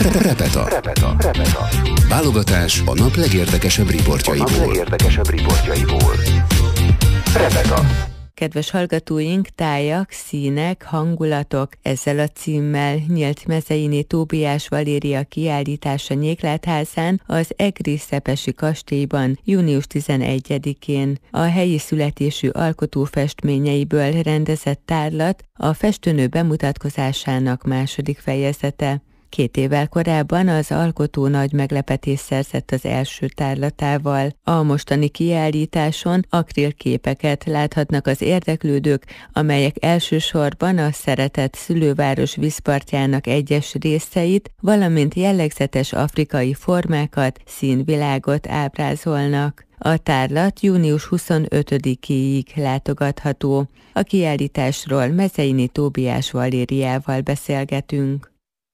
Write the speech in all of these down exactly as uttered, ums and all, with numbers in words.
Repeta. Repeta. Repeta. Válogatás a nap legérdekesebb riportjaiból. A nap legérdekesebb riportjaiból. Repeta. Kedves hallgatóink, tájak, színek, hangulatok, ezzel a címmel nyílt Mezeiné Tóbiás Valéria kiállítása Nyéklátházán az egri szepesi kastélyban június tizenegyedikén. A helyi születésű alkotó festményeiből rendezett tárlat a festőnő bemutatkozásának második fejezete. Két évvel korábban az alkotó nagy meglepetést szerzett az első tárlatával. A mostani kiállításon akrilképeket láthatnak az érdeklődők, amelyek elsősorban a szeretett szülőváros vízpartjának egyes részeit, valamint jellegzetes afrikai formákat, színvilágot ábrázolnak. A tárlat június huszonötödikéig látogatható. A kiállításról Mezeiné Tóbiás Valériával beszélgetünk.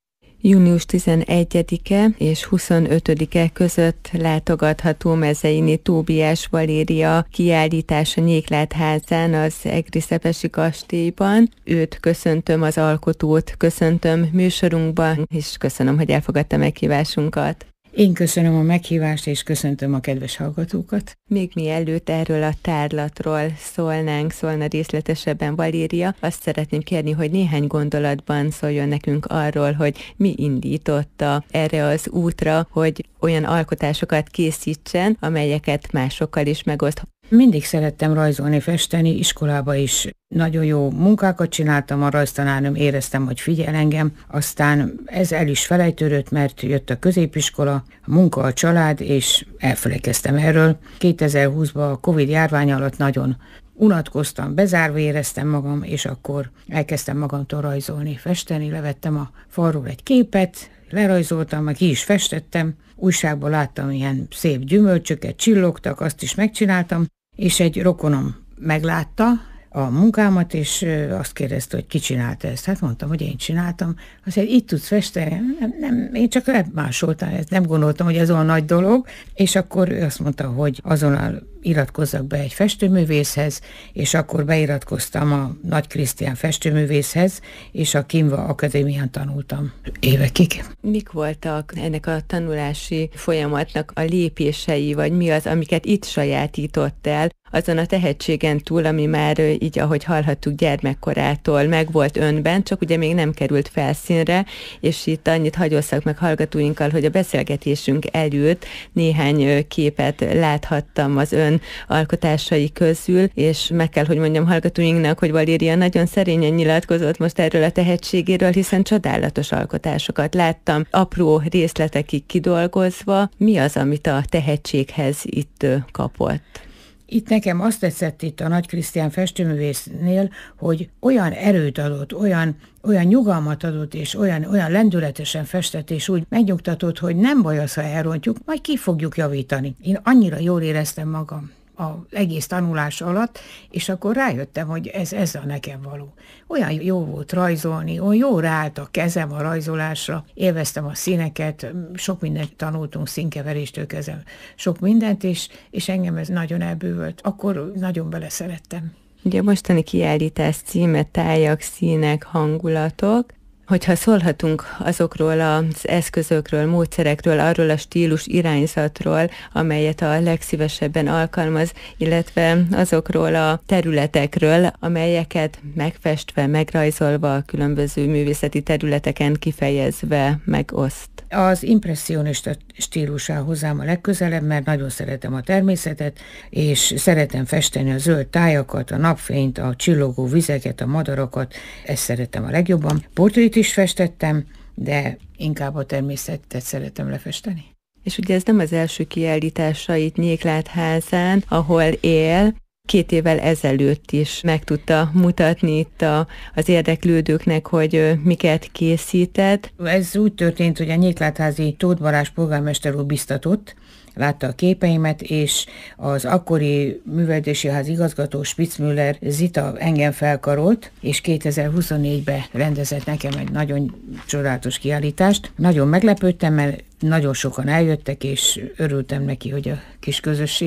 június tizenegyedike és huszonötödike között látogatható Mezeiné Tóbiás Valéria kiállítása Nyéklátházán az egri szepesi kastélyban. Őt köszöntöm, az alkotót köszöntöm műsorunkban, és köszönöm, hogy elfogadta meghívásunkat. Én köszönöm a meghívást, és köszöntöm a kedves hallgatókat. Még mielőtt erről a tárlatról szólnánk, szólna részletesebben Valéria, azt szeretném kérni, hogy néhány gondolatban szóljon nekünk arról, hogy mi indította erre az útra, hogy olyan alkotásokat készítsen, amelyeket másokkal is megoszt. Mindig szerettem rajzolni, festeni, iskolába is nagyon jó munkákat csináltam, a rajztanárnőm éreztem, hogy figyel engem, aztán ez el is felejtődött, mert jött a középiskola, a munka, a család, és elfelejtkeztem erről. kétezer-húszban a Covid járvány alatt nagyon unatkoztam, bezárva éreztem magam, és akkor elkezdtem magamtól rajzolni, festeni, levettem a falról egy képet, lerajzoltam, meg ki is festettem, újságban láttam ilyen szép gyümölcsöket, csillogtak, azt is megcsináltam, és egy rokonom meglátta a munkámat, és azt kérdezte, hogy ki csinálta ezt. Hát mondtam, hogy én csináltam. Azt mondja, itt tudsz festeni? Nem, nem, én csak lemásoltam, ezt nem gondoltam, hogy ez olyan nagy dolog, és akkor ő azt mondta, hogy azonnal iratkozzak be egy festőművészhez, és akkor beiratkoztam a Nagy Krisztián festőművészhez, és a Kinva Akadémián tanultam évekig. Mik voltak ennek a tanulási folyamatnak a lépései, vagy mi az, amiket itt sajátított el, azon a tehetségen túl, ami már így, ahogy hallhattuk, gyermekkorától megvolt önben, csak ugye még nem került felszínre, és itt annyit hagyosszak meg hallgatóinkkal, hogy a beszélgetésünk előtt néhány képet láthattam az ön alkotásai közül, és meg kell, hogy mondjam hallgatóinknak, hogy Valéria nagyon szerényen nyilatkozott most erről a tehetségéről, hiszen csodálatos alkotásokat láttam, apró részletekig kidolgozva. Mi az, amit a tehetséghez itt kapott? Itt nekem azt tetszett itt a Nagy Krisztián festőművésznél, hogy olyan erőt adott, olyan, olyan nyugalmat adott, és olyan, olyan lendületesen festett, és úgy megnyugtatott, hogy nem baj az, ha elrontjuk, majd ki fogjuk javítani. Én annyira jól éreztem magam az egész tanulás alatt, és akkor rájöttem, hogy ez, ez a nekem való. Olyan jó volt rajzolni, olyan jó ráállt a kezem a rajzolásra, élveztem a színeket, sok mindent tanultunk, színkeveréstől kezdve, sok mindent, és, és engem ez nagyon elbűvölt. Akkor nagyon beleszerettem. Ugye a mostani kiállítás címe tájak, színek, hangulatok. Hogyha szólhatunk azokról az eszközökről, módszerekről, arról a stílus irányzatról, amelyet a legszívesebben alkalmaz, illetve azokról a területekről, amelyeket megfestve, megrajzolva, a különböző művészeti területeken kifejezve megoszt. Az impresszionista stílus áll hozzám a legközelebb, mert nagyon szeretem a természetet, és szeretem festeni a zöld tájakat, a napfényt, a csillogó vizeket, a madarakat, ezt szeretem a legjobban. Portrét is festettem, de inkább a természetet szeretem lefesteni. És ugye ez nem az első kiállítása itt Nyéklátházán, ahol él. Két évvel ezelőtt is meg tudta mutatni itt a, az érdeklődőknek, hogy miket készített. Ez úgy történt, hogy a nyéklátházi Tóth Balázs polgármester úr biztatott, látta a képeimet, és az akkori művelődési ház igazgató Spitzmüller Zita engem felkarolt, és kétezer-huszonnégyben rendezett nekem egy nagyon csodálatos kiállítást. Nagyon meglepődtem, mert nagyon sokan eljöttek, és örültem neki, hogy a kis közösségnek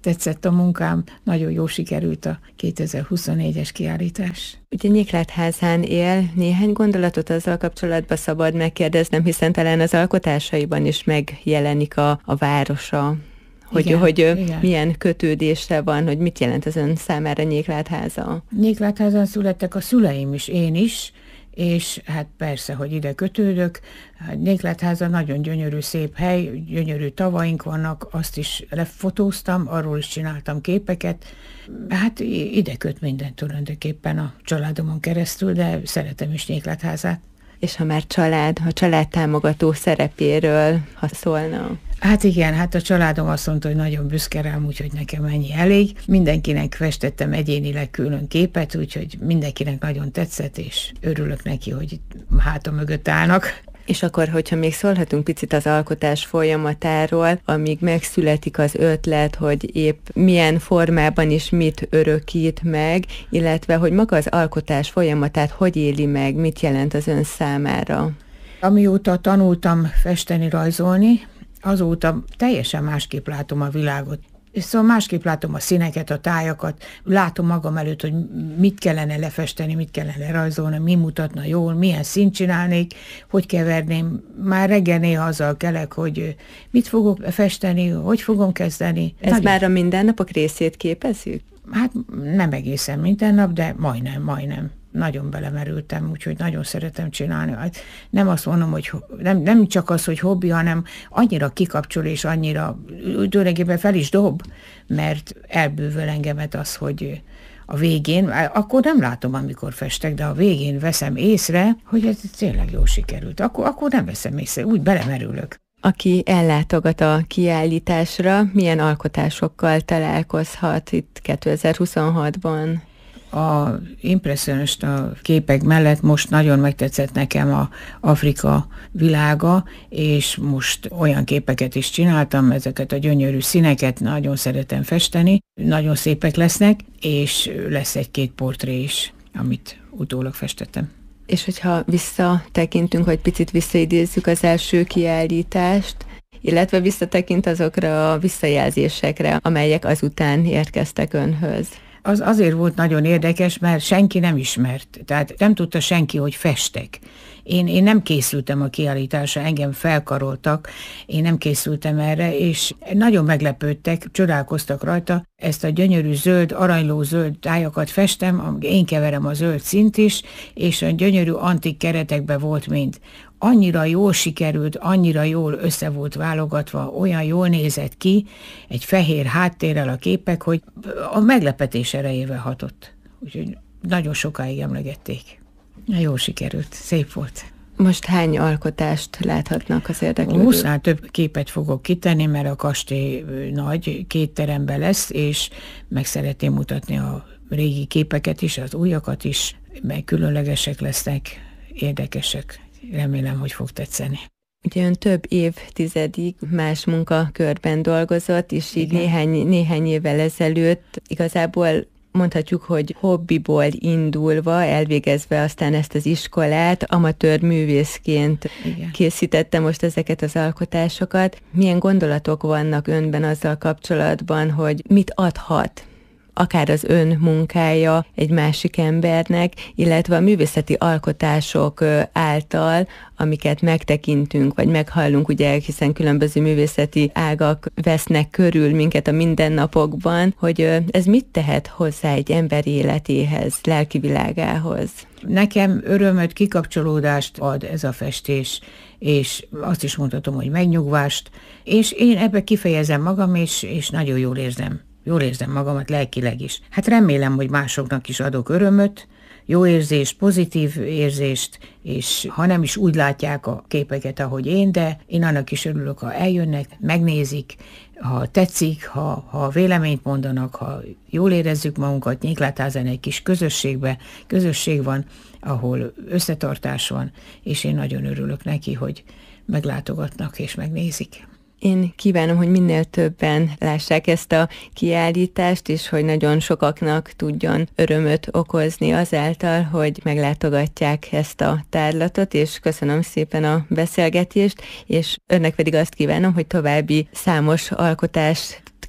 tetszett a munkám, nagyon jó sikerült a kétezer-huszonnégyes kiállítás. Ugye Nyéklátházán él, néhány gondolatot azzal kapcsolatban szabad megkérdeznem, hiszen talán az alkotásaiban is megjelenik a, a városa, hogy, igen, hogy igen. milyen kötődése van, hogy mit jelent az ön számára Nyéklátháza? Nyéklátházán születtek a szüleim is, én is, és hát persze, hogy ide kötődök. Nyéklátháza nagyon gyönyörű, szép hely, gyönyörű tavaink vannak, azt is lefotóztam, arról is csináltam képeket. Hát ide köt minden tulajdonképpen a családomon keresztül, de szeretem is Nyéklátházát. És ha már család, a család támogató szerepéről, ha szólna? Hát igen, hát a családom azt mondta, hogy nagyon büszke rám, úgyhogy nekem ennyi elég. Mindenkinek festettem egyénileg külön képet, úgyhogy mindenkinek nagyon tetszett, és örülök neki, hogy itt hátam mögött állnak. És akkor, hogyha még szólhatunk picit az alkotás folyamatáról, amíg megszületik az ötlet, hogy épp milyen formában is mit örökít meg, illetve hogy maga az alkotás folyamatát hogy éli meg, mit jelent az ön számára? Amióta tanultam festeni, rajzolni, azóta teljesen másképp látom a világot. És szóval másképp látom a színeket, a tájakat, látom magam előtt, hogy mit kellene lefesteni, mit kellene rajzolni, mi mutatna jól, milyen színt csinálnék, hogy keverném. Már reggel néha azzal kelek, hogy mit fogok festeni, hogy fogom kezdeni. Ez Nagyon... már a mindennapok részét képezik? Hát nem egészen minden nap, de majdnem, majdnem. Nagyon belemerültem, úgyhogy nagyon szeretem csinálni. Nem azt mondom, hogy nem, nem csak az, hogy hobbi, hanem annyira kikapcsol, és annyira tulajdonképpen fel is dob, mert elbűvöl engemet az, hogy a végén, akkor nem látom, amikor festek, de a végén veszem észre, hogy ez tényleg jól sikerült. Akkor, akkor nem veszem észre, úgy belemerülök. Aki ellátogat a kiállításra, milyen alkotásokkal találkozhat itt kétezer-huszonhatban? A impresszionista képek mellett most nagyon megtetszett nekem a Afrika világa, és most olyan képeket is csináltam, ezeket a gyönyörű színeket nagyon szeretem festeni, nagyon szépek lesznek, és lesz egy-két portré is, amit utólag festettem. És hogyha visszatekintünk, hogy picit visszaidézzük az első kiállítást, illetve visszatekint azokra a visszajelzésekre, amelyek azután érkeztek önhöz. Az azért volt nagyon érdekes, mert senki nem ismert, tehát nem tudta senki, hogy festek. Én, én nem készültem a kiállításra, engem felkaroltak, én nem készültem erre, és nagyon meglepődtek, csodálkoztak rajta. Ezt a gyönyörű zöld, aranyló zöld tájakat festem, én keverem a zöld színt is, és a gyönyörű antik keretekben volt mind. Annyira jól sikerült, annyira jól össze volt válogatva, olyan jól nézett ki, egy fehér háttérrel a képek, hogy a meglepetés erejével hatott. Úgyhogy nagyon sokáig emlegették. Jól sikerült, szép volt. Most hány alkotást láthatnak az érdeklődők? húsznál több képet fogok kitenni, mert a kastély nagy, két teremben lesz, és meg szeretném mutatni a régi képeket is, az újakat is, meg különlegesek lesznek, érdekesek. Remélem, hogy fog tetszeni. Ugye ön több évtizedig más munkakörben dolgozott, és így néhány, néhány évvel ezelőtt igazából mondhatjuk, hogy hobbiból indulva, elvégezve aztán ezt az iskolát, amatőr művészként Igen. készítette most ezeket az alkotásokat. Milyen gondolatok vannak önben azzal kapcsolatban, hogy mit adhat akár az ön munkája egy másik embernek, illetve a művészeti alkotások által, amiket megtekintünk, vagy meghallunk, ugye, hiszen különböző művészeti ágak vesznek körül minket a mindennapokban, hogy ez mit tehet hozzá egy ember életéhez, lelki világához? Nekem örömöt, kikapcsolódást ad ez a festés, és azt is mondhatom, hogy megnyugvást, és én ebbe kifejezem magam, és, és nagyon jól érzem. Jól érzem magamat lelkileg is. Hát remélem, hogy másoknak is adok örömöt, jó érzést, pozitív érzést, és ha nem is úgy látják a képeket, ahogy én, de én annak is örülök, ha eljönnek, megnézik, ha tetszik, ha, ha véleményt mondanak, ha jól érezzük magunkat. Nyéklátházán egy kis közösségbe, közösség van, ahol összetartás van, és én nagyon örülök neki, hogy meglátogatnak és megnézik. Én kívánom, hogy minél többen lássák ezt a kiállítást, és hogy nagyon sokaknak tudjon örömöt okozni azáltal, hogy meglátogatják ezt a tárlatot, és köszönöm szépen a beszélgetést, és önnek pedig azt kívánom, hogy további számos alkotást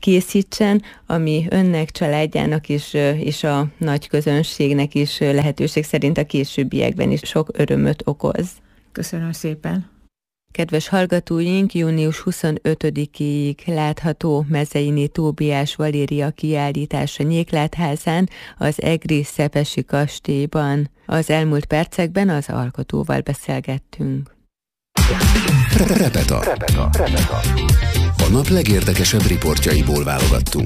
készítsen, ami önnek, családjának is, és a nagy közönségnek is lehetőség szerint a későbbiekben is sok örömöt okoz. Köszönöm szépen! Kedves hallgatóink, június huszonötödikéig látható Mezeiné Tóbiás Valéria kiállítása Nyéklátházán, az egri Szepesi kastélyban. Az elmúlt percekben az alkotóval beszélgettünk. Repeta. Repeta. Repeta. A nap legérdekesebb riportjaiból válogattunk.